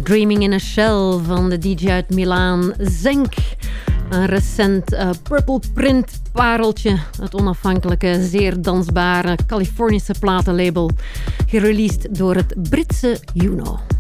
Dreaming in a Shell van de DJ uit Milaan, Zenk. Een recent Purple Print pareltje. Het onafhankelijke, zeer dansbare Californische platenlabel. Gereleased door het Britse Juno.